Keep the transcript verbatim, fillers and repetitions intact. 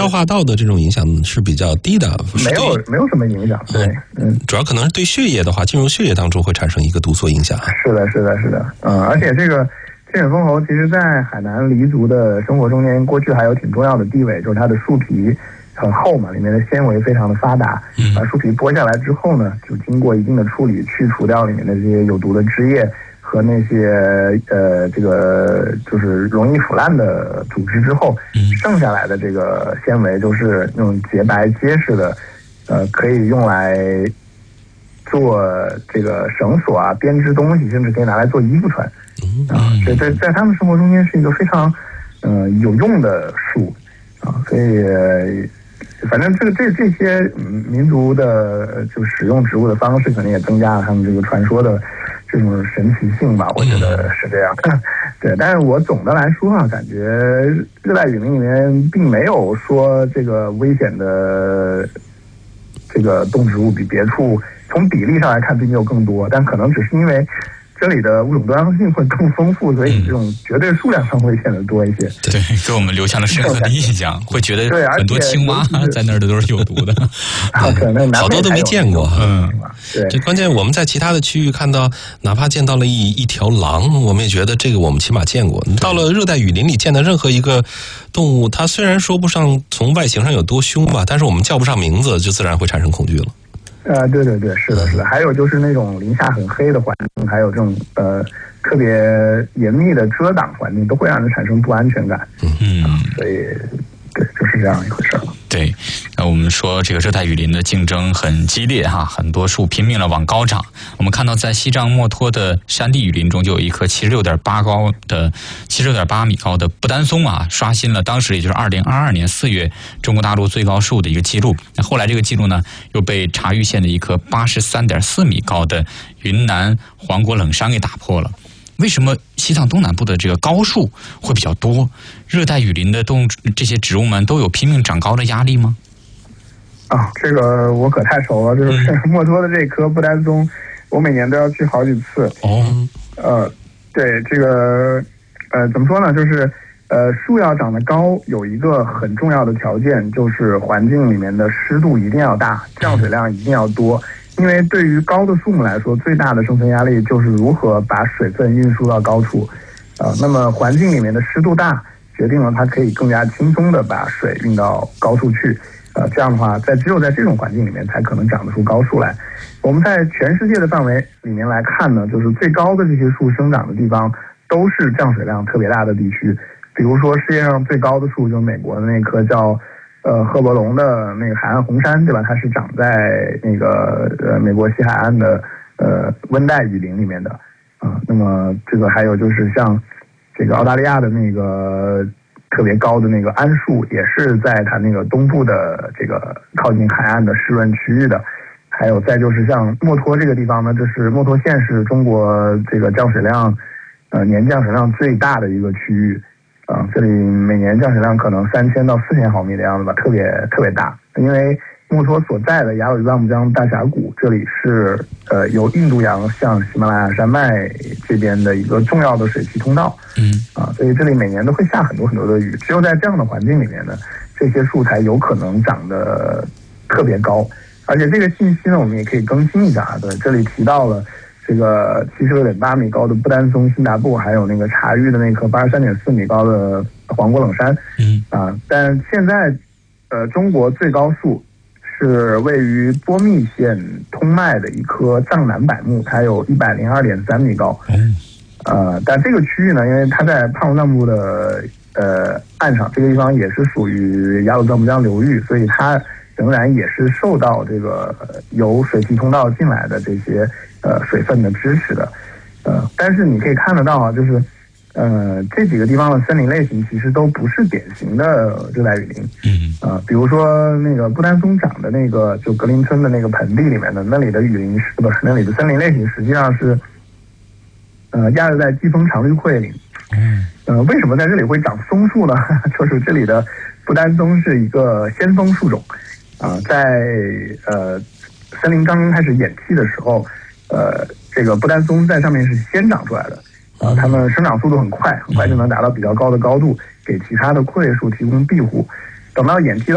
消化道的这种影响是比较低的， 没有没有什么影响。对， 嗯，主要可能是对血液的话，进入血液当中会产生一个毒素影响。 是的，是的，是的，嗯，而且这个千眼蜂猴其实在海南黎族的生活中间，过去还有挺重要的地位，就是它的树皮很厚嘛，里面的纤维非常的发达，把树皮剥下来之后呢，就经过一定的处理，去除掉里面的这些有毒的汁液和那些呃这个就是容易腐烂的组织之后，剩下来的这个纤维就是那种洁白结实的，呃，可以用来做这个绳索啊、编织东西，甚至可以拿来做衣服穿啊。这在在他们生活中间是一个非常呃有用的树啊，所以。反正这个这这些民族的就使用植物的方式，可能也增加了他们这个传说的这种神奇性吧，我觉得是这样。对，但是我总的来说啊，感觉热带雨林里面并没有说这个危险的这个动植物比别处从比例上来看并没有更多，但可能只是因为这里的物种多样性会更丰富，所以这种绝对数量上会显得多一些。 对，给我们留下了深刻的印象，会觉得很多青蛙在那儿的都是有毒的， 好多都没见过。 嗯，对。 这关键我们在其他的区域看到，哪怕见到了一一条狼，我们也觉得这个我们起码见过。到了热带雨林里见的任何一个动物，它虽然说不上从外形上有多凶吧，但是我们叫不上名字，就自然会产生恐惧了。 呃，对对对，是的，是的。还有就是那种林下很黑的环境，还有这种呃特别严密的遮挡环境，都会让人产生不安全感。 嗯， 啊、所以对，就是这样一回事了。 对，那我们说这个热带雨林的竞争很激烈哈，很多树拼命的往高长。我们看到在西藏墨脱的山地雨林中，就有一棵七十六点八高的七十六点八米高的不丹松啊，刷新了当时也就是二零二二年四月中国大陆最高树的一个记录。那后来这个记录呢，又被察隅县的一棵八十三点四米高的云南黄果冷杉给打破了。为什么西藏东南部的这个高树会比较多？热带雨林的动物这些植物们都有拼命长高的压力吗？ 啊，这个我可太熟了，就是墨脱的这棵不丹松，我每年都要去好几次。 哦， 呃，对这个呃怎么说呢？就是呃树要长得高，有一个很重要的条件，就是环境里面的湿度一定要大，降水量一定要多。因为对于高的树木来说，最大的生存压力就是如何把水分运输到高处。呃，那么环境里面的湿度大，决定了它可以更加轻松的把水运到高处去。呃，这样的话，在只有在这种环境里面，才可能长得出高树来。我们在全世界的范围里面来看呢，就是最高的这些树生长的地方，都是降水量特别大的地区。比如说，世界上最高的树就是美国的那棵叫呃，赫伯龙的那个海岸红杉，对吧？它是长在那个呃美国西海岸的呃温带雨林里面的啊、呃。那么这个还有就是像这个澳大利亚的那个特别高的那个桉树，也是在它那个东部的这个靠近海岸的湿润区域的。还有再就是像墨脱这个地方呢，这是墨脱县是中国这个降水量呃年降水量最大的一个区域。啊，这里每年降水量可能三千到四千毫米的样子吧，特别特别大。因为墨脱所在的雅鲁藏布江大峡谷，这里是呃由印度洋向喜马拉雅山脉这边的一个重要的水系通道。 嗯， 啊，所以这里每年都会下很多很多的雨。只有在这样的环境里面呢，这些树才有可能长得特别高。而且这个信息呢，我们也可以更新一下。对，这里提到了这个七十六点八米高的不丹松、新达布，还有那个察隅的那棵八十三点四米高的黄果冷杉。 嗯啊，但现在，呃，中国最高树是位于波密县通麦的一棵藏南柏木，它有一百零二点三米高。 嗯， 呃，但这个区域呢，因为它在帕鲁藏布的呃岸上，这个地方也是属于雅鲁藏布江流域，所以它仍然也是受到这个由水系通道进来的这些呃水分的支持的。呃，但是你可以看得到啊，就是呃这几个地方的森林类型其实都不是典型的热带雨林。 嗯， 呃，比如说那个不丹松长的那个就格林村的那个盆地里面的那里的雨林是不是那里的森林类型实际上是呃亚热带季风常绿桧林。 嗯， 呃，为什么在这里会长松树呢？就是这里的不丹松是一个先锋树种。啊、呃，在呃森林刚刚开始演替的时候，呃，这个不丹松在上面是先长出来的，啊、呃，它们生长速度很快，很快就能达到比较高的高度，给其他的阔叶树提供庇护。等到演替到